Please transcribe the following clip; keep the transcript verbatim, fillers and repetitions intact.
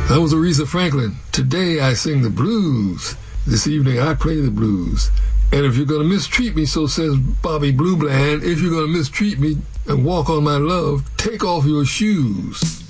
That was Aretha Franklin. Today I sing the blues. This evening I play the blues. And if you're going to mistreat me, so says Bobby Blue Bland, if you're going to mistreat me and walk on my love, take off your shoes.